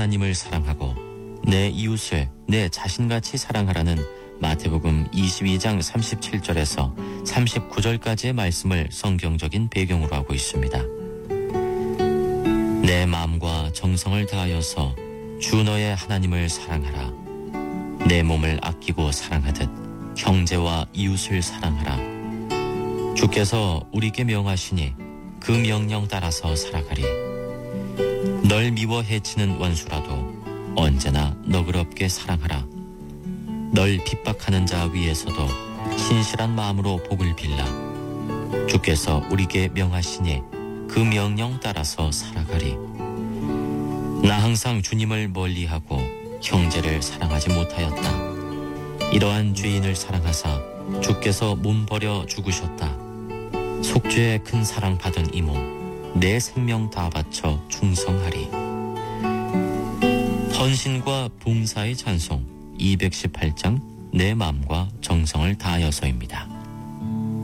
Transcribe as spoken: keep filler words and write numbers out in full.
하나님을 사랑하고 내 이웃을 내 자신같이 사랑하라는 마태복음 이십이 장 삼십칠 절에서 삼십구 절까지의 말씀을 성경적인 배경으로 하고 있습니다. 내 마음과 정성을 다하여서 주 너의 하나님을 사랑하라. 내 몸을 아끼고 사랑하듯 형제와 이웃을 사랑하라. 주께서 우리에게 명하시니 그 명령 따라서 살아가리. 널 미워 해치는 원수라도 언제나 너그럽게 사랑하라. 널 핍박하는 자 위에서도 신실한 마음으로 복을 빌라. 주께서 우리에게 명하시니 그 명령 따라서 살아가리. 나 항상 주님을 멀리하고 형제를 사랑하지 못하였다. 이러한 죄인을 사랑하사 주께서 몸 버려 죽으셨다. 속죄의 큰 사랑 받은 이 몸 내 생명 다 바쳐 충성하리. 헌신과 봉사의 찬송 이백십팔 장 내 마음과 정성을 다하여서입니다.